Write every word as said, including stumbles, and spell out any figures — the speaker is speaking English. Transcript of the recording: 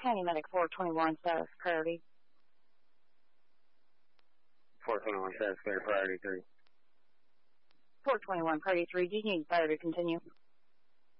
County Medic four twenty-one, status priority. four twenty-one, status clear, priority three. four twenty-one, priority three, do you need fire to continue?